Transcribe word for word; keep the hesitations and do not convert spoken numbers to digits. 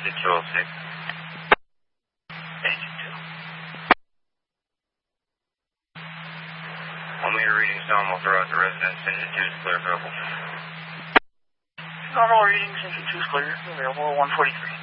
Exit two oh six. Exit two. One meter readings normal throughout the residence. Engine two is clear available. Normal readings, engine two is clear available. one forty-three.